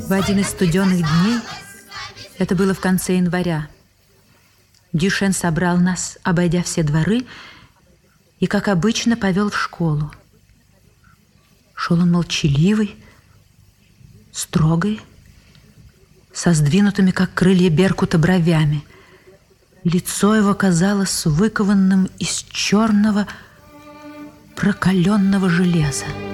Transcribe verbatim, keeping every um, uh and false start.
В один из студенных дней, это было в конце января, Дюшен собрал нас, обойдя все дворы, и, как обычно, повел в школу. Шел он молчаливый, строгой, со сдвинутыми, как крылья беркута, бровями. Лицо его казалось выкованным из черного прокаленного железа.